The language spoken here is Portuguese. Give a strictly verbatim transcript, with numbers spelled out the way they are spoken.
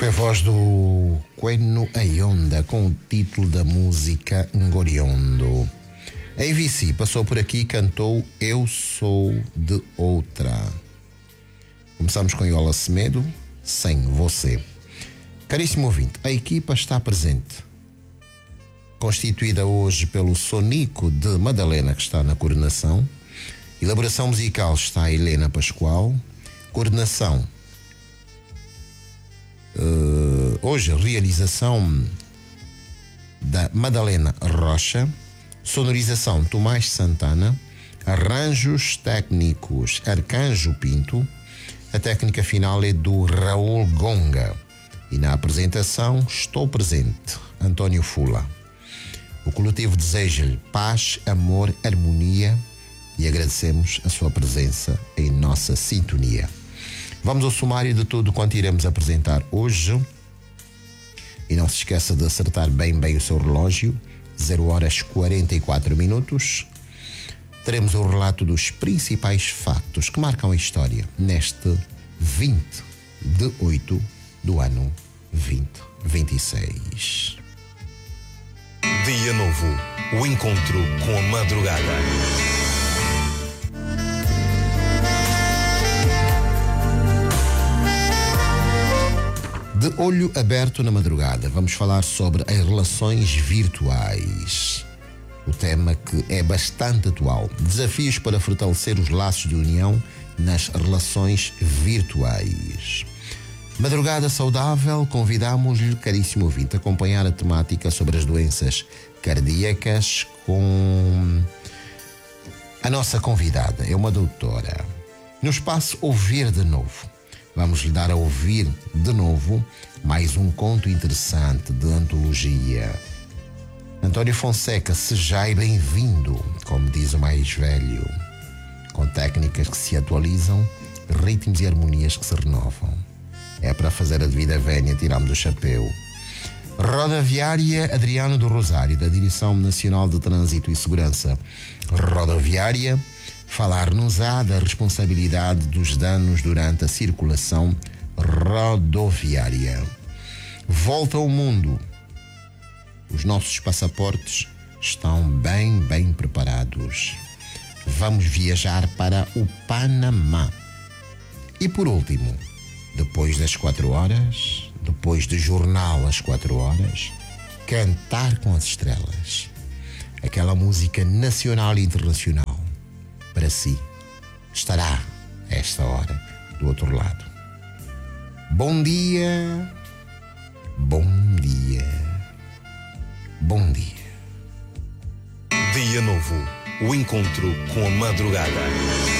Foi a voz do Queno Ayonda com o título da música Ngoriondo. A A V C passou por aqui e cantou Eu Sou de Outra. Começamos com Yola Semedo, Sem Você. Caríssimo ouvinte, a equipa está presente, constituída hoje pelo Sonico de Madalena, que está na coordenação. Elaboração musical está a Helena Pascoal. Coordenação, uh, hoje realização da Madalena Rocha. Sonorização Tomás Santana. Arranjos técnicos Arcanjo Pinto. A técnica final é do Raul Gonga. E na apresentação estou presente, António Fula. O coletivo deseja-lhe paz, amor, harmonia e agradecemos a sua presença em nossa sintonia. Vamos ao sumário de tudo quanto iremos apresentar hoje. E não se esqueça de acertar bem bem o seu relógio. zero horas quarenta e quatro minutos. Teremos o relato dos principais factos que marcam a história neste vinte de oito do ano vinte vinte e seis. Dia novo, o encontro com a madrugada. De olho aberto na madrugada, vamos falar sobre as relações virtuais. O tema que é bastante atual. Desafios para fortalecer os laços de união nas relações virtuais. Madrugada Saudável, convidamos-lhe, caríssimo ouvinte, a acompanhar a temática sobre as doenças cardíacas com a nossa convidada. É uma doutora. No espaço Ouvir de Novo, vamos lhe dar a ouvir de novo mais um conto interessante de antologia. António Fonseca, sejai bem-vindo, como diz o mais velho, com técnicas que se atualizam, ritmos e harmonias que se renovam. É para fazer a devida vénia, tiramos o chapéu. Rodoviária Adriano do Rosário, da Direção Nacional de Trânsito e Segurança Rodoviária, falar-nos-á da responsabilidade dos danos durante a circulação rodoviária. Volta ao mundo. Os nossos passaportes estão bem, bem preparados. Vamos viajar para o Panamá. E por último, depois das quatro horas, depois do jornal às quatro horas, Cantar com as Estrelas. Aquela música nacional e internacional. Para si, estará a esta hora do outro lado. Bom dia, bom dia, bom dia. Dia novo, o encontro com a madrugada.